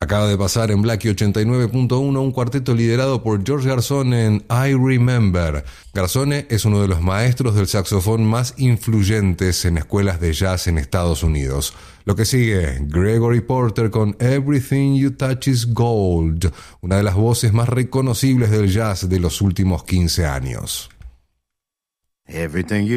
Acaba de pasar en Blackie 89.1 un cuarteto liderado por George Garzone en I Remember. Garzone es uno de los maestros del saxofón más influyentes en escuelas de jazz en Estados Unidos. Lo que sigue, Gregory Porter con Everything You Touch Is Gold, una de las voces más reconocibles del jazz de los últimos 15 años. Everything you